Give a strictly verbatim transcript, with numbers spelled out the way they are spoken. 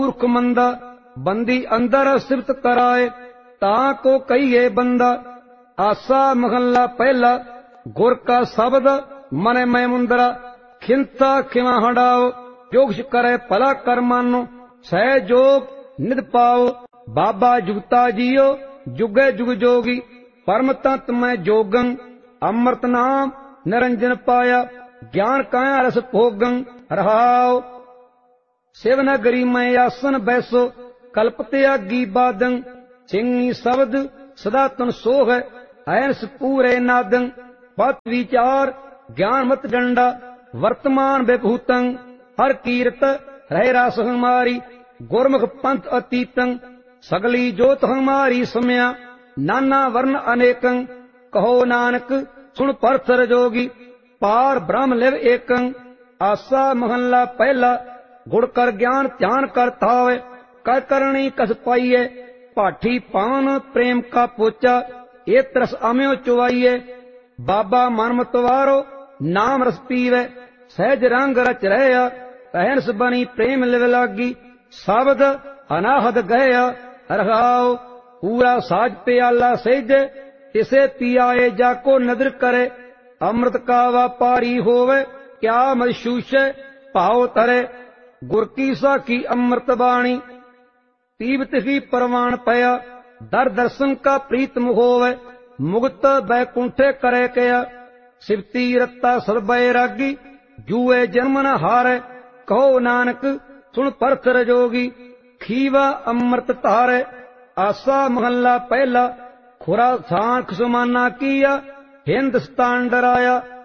मूर्ख मंदा बंदी अंदर सिफत कराए, ताको कहिए बंदा। आसा महला पहला गुर का शब्द मने मैं मुंदरा, खिंता खिमा हटाओ, जोगश करे भला कर मानो, सहयोग निध पाओ। बाबा जुगता जियो जुगे जुग जोगी, परम तंत मैं जोगं, अमृत नाम निरंजन पाया, ज्ञान काया रस भोगं रहाओ। शिव नगरी में आसन बैसो, कल्प त्यागी बादं, सिंगी शब्द सदा तन सोह, ऐस पूरे नादं। पत विचार ज्ञान मत डंडा, वर्तमान विभूतं, हर कीरत रहे रास हमारी, गुरमुख पंथ अतीतं। सगली जोत हमारी सम्या, नाना वर्ण अनेकं, कहो नानक सुन परथर जोगी, पार ब्रह्म लिव एकं। आसा महला पहला गुड़ कर ज्ञान ध्यान कर थावे, कर करणी कस पाइये, पाठी पावन प्रेम का पोचा, ये तरस अम्यो चुवाइये। बाबा मन मतवारो नाम रस पीवे, सहज रंग रच रहया, रहनस बनी प्रेम लिव लागी, शब्द अनाहद गया रहाओ। पूरा साज प्याला सेज, इसे पियाए जाको नदर करे, अमृत का व्यापारी होवे, क्या महसूस भाव तरे। गुर की साखी अमृत बाणी, तीव्त ही परवान पया, दर दर्शन का प्रीतम होवे, मुक्त बैकुंठे करे कया। सिवती रत्ता सदबय रागी, जुए जन्म न हारे, कहो नानक सुन परथर जोगी, खीवा अमृत तारे। आसा महला पहला खुरा सांख समाना किया, हिंदुस्तान डराया,